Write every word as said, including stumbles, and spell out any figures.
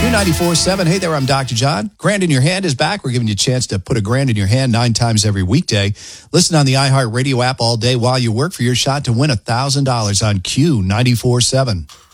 Q ninety-four point seven. Hey there, I'm Doctor John. Grand in Your Hand is back. We're giving you a chance to put a grand in your hand nine times every weekday. Listen on the iHeartRadio app all day while you work for your shot to win one thousand dollars on Q ninety-four point seven.